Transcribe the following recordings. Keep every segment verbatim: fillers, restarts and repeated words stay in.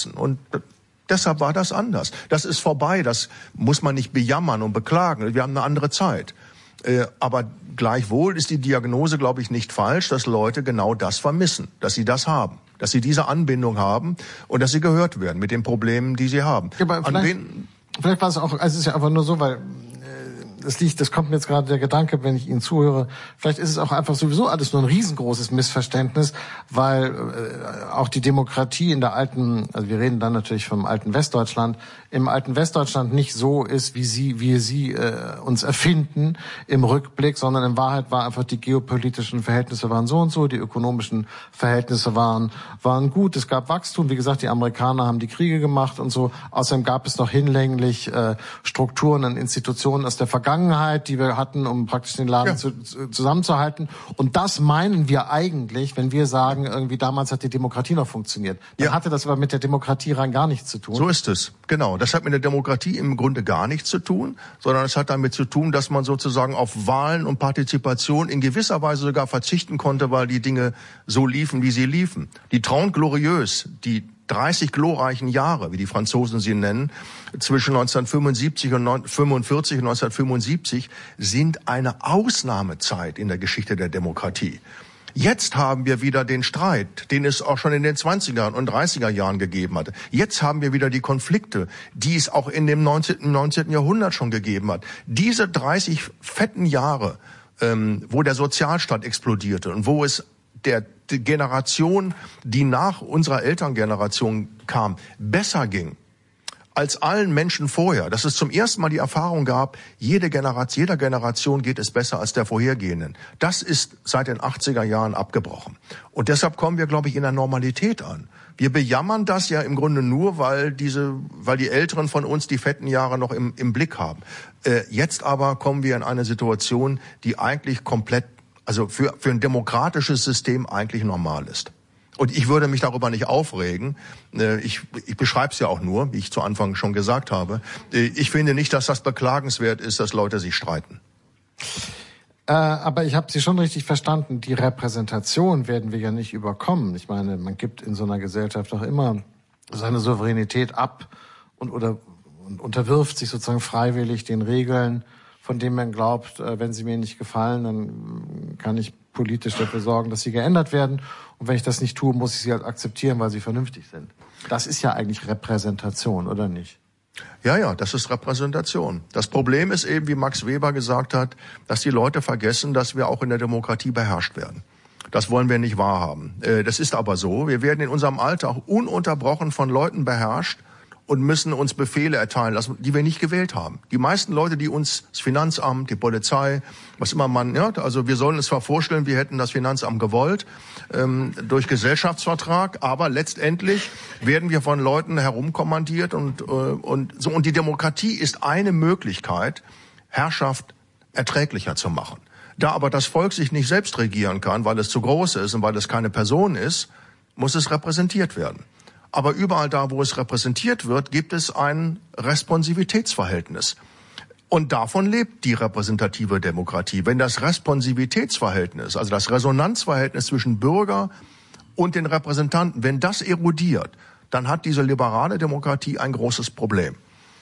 müssen. Und deshalb war das anders. Das ist vorbei, das muss man nicht bejammern und beklagen. Wir haben eine andere Zeit. Äh, aber gleichwohl ist die Diagnose, glaube ich, nicht falsch, dass Leute genau das vermissen, dass sie das haben, dass sie diese Anbindung haben und dass sie gehört werden mit den Problemen, die sie haben. Ja, aber vielleicht, An vielleicht war es auch, also es ist ja einfach nur so, weil das liegt, das kommt mir jetzt gerade der Gedanke, wenn ich Ihnen zuhöre, vielleicht ist es auch einfach sowieso alles nur ein riesengroßes Missverständnis, weil äh, auch die Demokratie in der alten, also wir reden dann natürlich vom alten Westdeutschland, im alten Westdeutschland nicht so ist, wie sie, wie sie äh, uns erfinden im Rückblick, sondern in Wahrheit war einfach die geopolitischen Verhältnisse waren so und so, die ökonomischen Verhältnisse waren waren gut, es gab Wachstum, wie gesagt, die Amerikaner haben die Kriege gemacht und so, außerdem gab es noch hinlänglich äh, Strukturen und Institutionen aus der Vergangenheit, die wir hatten, um praktisch den Laden ja. zu, zu, zusammenzuhalten. Und das meinen wir eigentlich, wenn wir sagen, irgendwie damals hat die Demokratie noch funktioniert. Dann ja. hatte das aber mit der Demokratie rein gar nichts zu tun. So ist es, genau. Das hat mit der Demokratie im Grunde gar nichts zu tun, sondern es hat damit zu tun, dass man sozusagen auf Wahlen und Partizipation in gewisser Weise sogar verzichten konnte, weil die Dinge so liefen, wie sie liefen. Die Trente Glorieuse, die dreißig glorreichen Jahre, wie die Franzosen sie nennen, zwischen neunzehnhundertfünfundsiebzig und neunzehnhundertfünfundvierzig und neunzehnhundertfünfundsiebzig sind eine Ausnahmezeit in der Geschichte der Demokratie. Jetzt haben wir wieder den Streit, den es auch schon in den zwanziger und dreißiger Jahren gegeben hatte. Jetzt haben wir wieder die Konflikte, die es auch in dem neunzehnten. neunzehnten Jahrhundert schon gegeben hat. Diese dreißig fetten Jahre, ähm, wo der Sozialstaat explodierte und wo es der die Generation, die nach unserer Elterngeneration kam, besser ging als allen Menschen vorher, dass es zum ersten Mal die Erfahrung gab, jede Generation, jeder Generation geht es besser als der vorhergehenden. Das ist seit den achtziger Jahren abgebrochen. Und deshalb kommen wir, glaube ich, in der Normalität an. Wir bejammern das ja im Grunde nur, weil diese, weil die Älteren von uns die fetten Jahre noch im, im Blick haben. Äh, jetzt aber kommen wir in eine Situation, die eigentlich komplett, also für, für ein demokratisches System eigentlich normal ist. Und ich würde mich darüber nicht aufregen. Ich, ich beschreibe es ja auch nur, wie ich zu Anfang schon gesagt habe. Ich finde nicht, dass das beklagenswert ist, dass Leute sich streiten. Äh, aber ich habe Sie schon richtig verstanden. Die Repräsentation werden wir ja nicht überkommen. Ich meine, man gibt in so einer Gesellschaft auch immer seine Souveränität ab und oder und unterwirft sich sozusagen freiwillig den Regeln, von denen man glaubt, wenn sie mir nicht gefallen, dann kann ich politisch dafür sorgen, dass sie geändert werden. Und wenn ich das nicht tue, muss ich sie halt akzeptieren, weil sie vernünftig sind. Das ist ja eigentlich Repräsentation, oder nicht? Ja, ja, das ist Repräsentation. Das Problem ist eben, wie Max Weber gesagt hat, dass die Leute vergessen, dass wir auch in der Demokratie beherrscht werden. Das wollen wir nicht wahrhaben. Das ist aber so. Wir werden in unserem Alltag ununterbrochen von Leuten beherrscht und müssen uns Befehle erteilen lassen, die wir nicht gewählt haben. Die meisten Leute, die uns, das Finanzamt, die Polizei, was immer man, ja, also wir sollen uns zwar vorstellen, wir hätten das Finanzamt gewollt, ähm, durch Gesellschaftsvertrag, aber letztendlich werden wir von Leuten herumkommandiert und, äh, und so. Und die Demokratie ist eine Möglichkeit, Herrschaft erträglicher zu machen. Da aber das Volk sich nicht selbst regieren kann, weil es zu groß ist und weil es keine Person ist, muss es repräsentiert werden. Aber überall da, wo es repräsentiert wird, gibt es ein Responsivitätsverhältnis. Und davon lebt die repräsentative Demokratie. Wenn das Responsivitätsverhältnis, also das Resonanzverhältnis zwischen Bürger und den Repräsentanten, wenn das erodiert, dann hat diese liberale Demokratie ein großes Problem.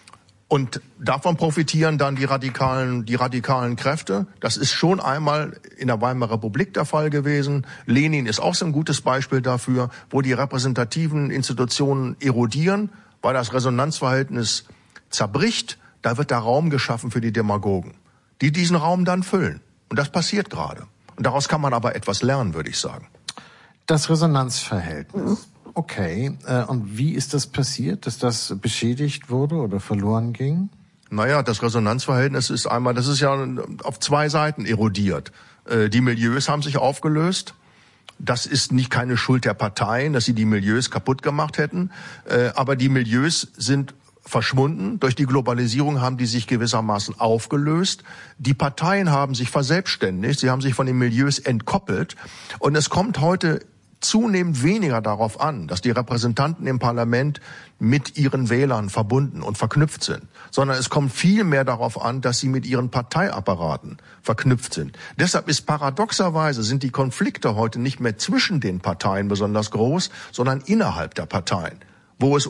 Und davon profitieren dann die radikalen, die radikalen Kräfte. Das ist schon einmal in der Weimarer Republik der Fall gewesen. Lenin ist auch so ein gutes Beispiel dafür, wo die repräsentativen Institutionen erodieren, weil das Resonanzverhältnis zerbricht. Da wird der Raum geschaffen für die Demagogen, die diesen Raum dann füllen. Und das passiert gerade. Und daraus kann man aber etwas lernen, würde ich sagen. Das Resonanzverhältnis. Okay, äh, und wie ist das passiert, dass das beschädigt wurde oder verloren ging? Naja, das Resonanzverhältnis ist einmal, das ist ja auf zwei Seiten erodiert. Äh, die Milieus haben sich aufgelöst. Das ist nicht keine Schuld der Parteien, dass sie die Milieus kaputt gemacht hätten. Äh, aber die Milieus sind verschwunden. Durch die Globalisierung haben die sich gewissermaßen aufgelöst. Die Parteien haben sich verselbstständigt. Sie haben sich von den Milieus entkoppelt. Und es kommt heute zunehmend weniger darauf an, dass die Repräsentanten im Parlament mit ihren Wählern verbunden und verknüpft sind, sondern es kommt viel mehr darauf an, dass sie mit ihren Parteiapparaten verknüpft sind. Deshalb ist paradoxerweise sind die Konflikte heute nicht mehr zwischen den Parteien besonders groß, sondern innerhalb der Parteien, wo es